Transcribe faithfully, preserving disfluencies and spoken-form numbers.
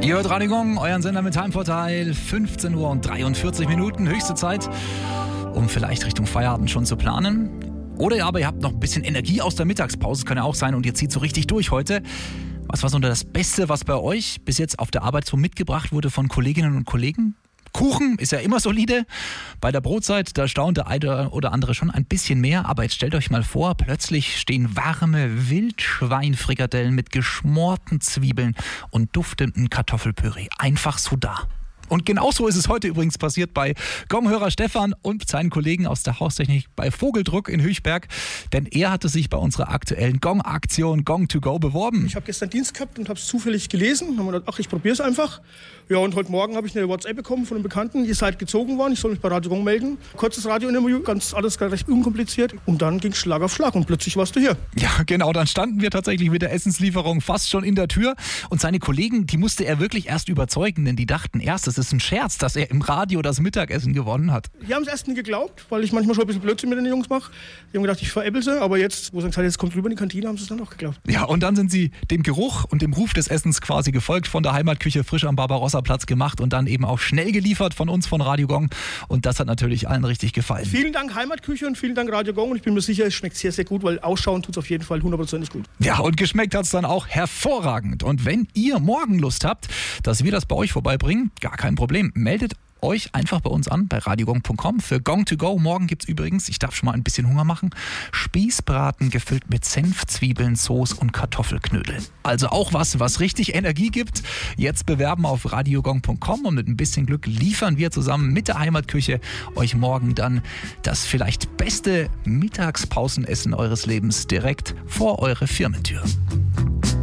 Ihr hört Radio Gong, euren Sender mit Heimvorteil. fünfzehn Uhr und dreiundvierzig Minuten, höchste Zeit, um vielleicht Richtung Feierabend schon zu planen. Oder aber ihr habt noch ein bisschen Energie aus der Mittagspause, das kann ja auch sein, und ihr zieht so richtig durch heute. Was war so das Beste, was bei euch bis jetzt auf der Arbeit so mitgebracht wurde von Kolleginnen und Kollegen? Kuchen ist ja immer solide. Bei der Brotzeit, da staunt der eine oder andere schon ein bisschen mehr. Aber jetzt stellt euch mal vor, plötzlich stehen warme Wildschweinfrikadellen mit geschmorten Zwiebeln und duftendem Kartoffelpüree einfach so da. Und genauso ist es heute übrigens passiert bei Gong-Hörer Stefan und seinen Kollegen aus der Haustechnik bei Vogeldruck in Höchberg. Denn er hatte sich bei unserer aktuellen Gong-Aktion Gong to Go beworben. Ich habe gestern Dienst gehabt und habe es zufällig gelesen. Und habe mir gedacht, ach, ich probiere es einfach. Ja, und heute Morgen habe ich eine WhatsApp bekommen von einem Bekannten. Ihr seid gezogen worden, ich soll mich bei Radio Gong melden. Kurzes Radiointerview, ganz alles recht unkompliziert. Und dann ging es Schlag auf Schlag und plötzlich warst du hier. Ja, genau, dann standen wir tatsächlich mit der Essenslieferung fast schon in der Tür. Und seine Kollegen, die musste er wirklich erst überzeugen, denn die dachten erst, das ist ein Scherz, dass er im Radio das Mittagessen gewonnen hat. Die haben es erst nie geglaubt, weil ich manchmal schon ein bisschen Blödsinn mit den Jungs mache. Die haben gedacht, ich veräppel sie, aber jetzt, wo sie gesagt haben, jetzt kommt rüber in die Kantine, haben sie es dann auch geglaubt. Ja, und dann sind sie dem Geruch und dem Ruf des Essens quasi gefolgt, von der Heimatküche frisch am Barbarossa-Platz gemacht und dann eben auch schnell geliefert von uns, von Radio Gong. Und das hat natürlich allen richtig gefallen. Vielen Dank Heimatküche und vielen Dank Radio Gong. Und ich bin mir sicher, es schmeckt sehr, sehr gut, weil ausschauen tut es auf jeden Fall hundertprozentig gut. Ja, und geschmeckt hat es dann auch hervorragend. Und wenn ihr morgen Lust habt, dass wir das bei euch vorbeibringen, gar kein Problem. Meldet euch einfach bei uns an, bei radiogong punkt com für Gong to Go. Morgen gibt es übrigens, ich darf schon mal ein bisschen Hunger machen, Spießbraten gefüllt mit Senf, Zwiebeln, Soße und Kartoffelknödeln. Also auch was, was richtig Energie gibt. Jetzt bewerben auf radiogong punkt com und mit ein bisschen Glück liefern wir zusammen mit der Heimatküche euch morgen dann das vielleicht beste Mittagspausenessen eures Lebens direkt vor eure Firmentür.